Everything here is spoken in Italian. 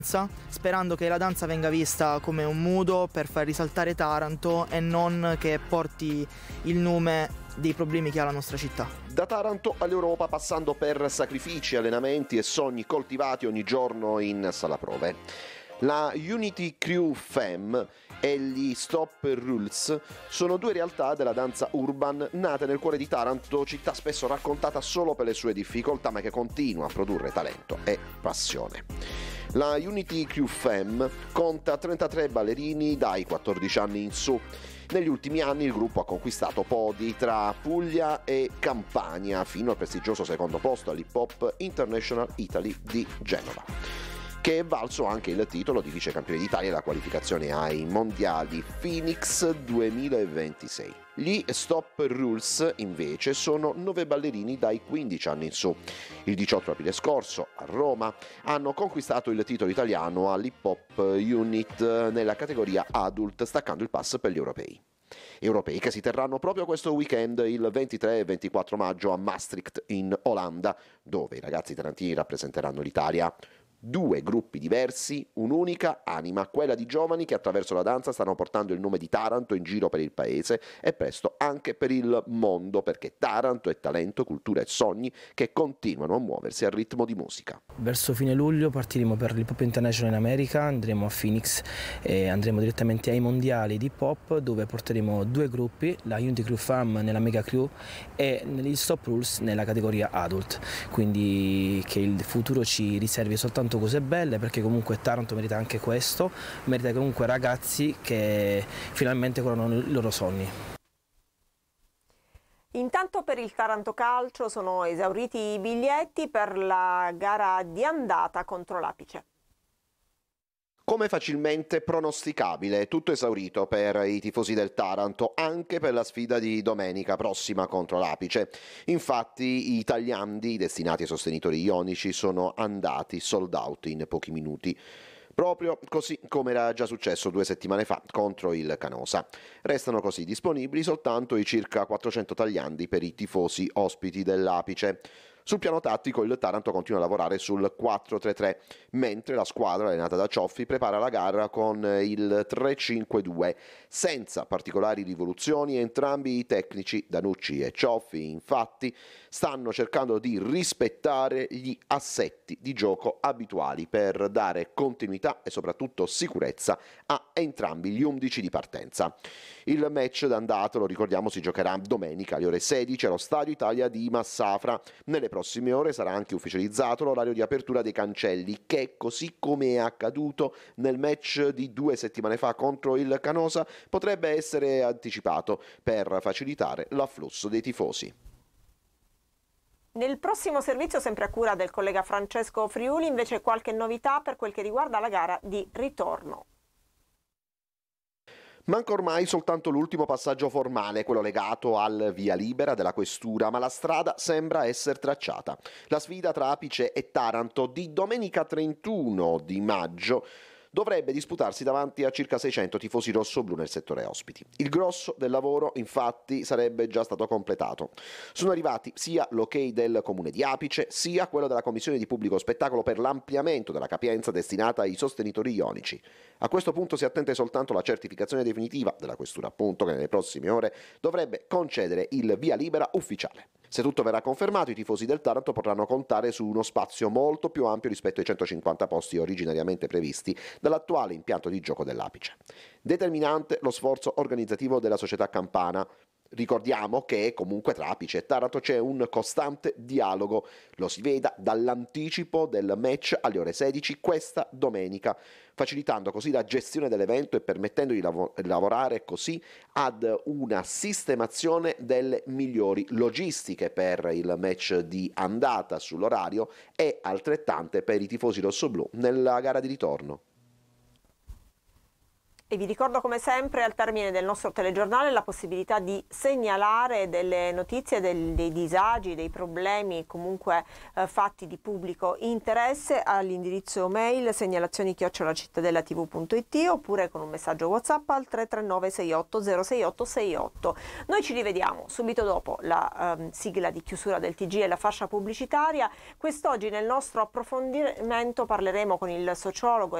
sperando che la danza venga vista come un modo per far risaltare Taranto e non che porti il nome dei problemi che ha la nostra città. Da Taranto all'Europa, passando per sacrifici, allenamenti e sogni coltivati ogni giorno in sala prove. La Unity Crew Femme e gli Stop Rules sono due realtà della danza urban nate nel cuore di Taranto, città spesso raccontata solo per le sue difficoltà, ma che continua a produrre talento e passione. La Unity Crew Femme conta 33 ballerini dai 14 anni in su. Negli ultimi anni il gruppo ha conquistato podi tra Puglia e Campania, fino al prestigioso secondo posto all'Hip Hop International Italy di Genova, che è valso anche il titolo di vicecampione d'Italia e la qualificazione ai mondiali Phoenix 2026. Gli Stop Rules invece sono 9 ballerini dai 15 anni in su. Il 18 aprile scorso a Roma hanno conquistato il titolo italiano all'Hip Hop Unit nella categoria Adult, staccando il pass per gli europei. Europei che si terranno proprio questo weekend, il 23 e 24 maggio a Maastricht in Olanda, dove i ragazzi tarantini rappresenteranno l'Italia. Due gruppi diversi, un'unica anima, quella di giovani che attraverso la danza stanno portando il nome di Taranto in giro per il paese e presto anche per il mondo, perché Taranto è talento, cultura e sogni che continuano a muoversi al ritmo di musica. Verso fine luglio partiremo per l'Hip Hop International in America, andremo a Phoenix e andremo direttamente ai mondiali di hip hop, dove porteremo due gruppi, la Unity Crew Femme nella Mega Crew e gli Stop Rules nella categoria Adult, quindi che il futuro ci riservi soltanto cose belle, perché comunque Taranto merita anche questo, merita comunque ragazzi che finalmente coronano i loro sogni. Intanto per il Taranto Calcio sono esauriti i biglietti per la gara di andata contro l'Apice. Come facilmente pronosticabile, tutto esaurito per i tifosi del Taranto, anche per la sfida di domenica prossima contro l'Apice. Infatti i tagliandi destinati ai sostenitori ionici sono andati sold out in pochi minuti, proprio così come era già successo 2 settimane fa contro il Canosa. Restano così disponibili soltanto i circa 400 tagliandi per i tifosi ospiti dell'Apice. Sul piano tattico il Taranto continua a lavorare sul 4-3-3, mentre la squadra allenata da Cioffi prepara la gara con il 3-5-2, senza particolari rivoluzioni. Entrambi i tecnici, Danucci e Cioffi, infatti, stanno cercando di rispettare gli assetti di gioco abituali per dare continuità e soprattutto sicurezza a entrambi gli 11 di partenza. Il match d'andata, lo ricordiamo, si giocherà domenica alle ore 16 allo Stadio Italia di Massafra. Nelle prossime ore sarà anche ufficializzato l'orario di apertura dei cancelli, che, così come è accaduto nel match di 2 settimane fa contro il Canosa, potrebbe essere anticipato per facilitare l'afflusso dei tifosi. Nel prossimo servizio, sempre a cura del collega Francesco Friuli, invece qualche novità per quel che riguarda la gara di ritorno. Manca ormai soltanto l'ultimo passaggio formale, quello legato al via libera della questura, ma la strada sembra essere tracciata. La sfida tra Apice e Taranto di domenica 31 di maggio dovrebbe disputarsi davanti a circa 600 tifosi rossoblù nel settore ospiti. Il grosso del lavoro, infatti, sarebbe già stato completato. Sono arrivati sia l'ok del comune di Apice, sia quello della commissione di pubblico spettacolo per l'ampliamento della capienza destinata ai sostenitori ionici. A questo punto si attende soltanto la certificazione definitiva della questura, appunto, che nelle prossime ore dovrebbe concedere il via libera ufficiale. Se tutto verrà confermato, i tifosi del Taranto potranno contare su uno spazio molto più ampio rispetto ai 150 posti originariamente previsti dall'attuale impianto di gioco dell'Apice. Determinante lo sforzo organizzativo della società campana. Ricordiamo che comunque tra Apice e Taranto c'è un costante dialogo, lo si veda dall'anticipo del match alle ore 16 questa domenica, facilitando così la gestione dell'evento e permettendo di lavorare così ad una sistemazione delle migliori logistiche per il match di andata sull'orario e altrettante per i tifosi rossoblù nella gara di ritorno. E vi ricordo come sempre al termine del nostro telegiornale la possibilità di segnalare delle notizie, dei disagi, dei problemi comunque fatti di pubblico interesse all'indirizzo mail segnalazioni@cittadellatv.it oppure con un messaggio WhatsApp al 339 68 068 68. Noi ci rivediamo subito dopo la sigla di chiusura del TG e la fascia pubblicitaria. Quest'oggi nel nostro approfondimento parleremo con il sociologo